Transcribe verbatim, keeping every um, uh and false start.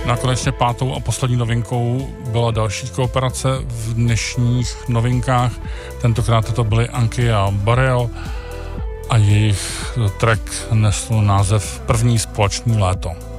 Nakonečně pátou a poslední novinkou byla další kooperace v dnešních novinkách. Tentokrát to byly Anky a Barel a jejich track nesl název První společný léto.